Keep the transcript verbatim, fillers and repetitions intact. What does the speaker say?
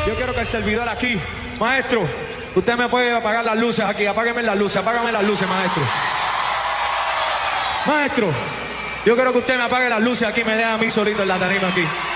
Yo quiero que el servidor aquí, maestro, usted me puede apagar las luces aquí, apágueme las luces, apágame las luces, maestro. Maestro, yo quiero que usted me apague las luces aquí, me deja a mí solito en la tarima aquí.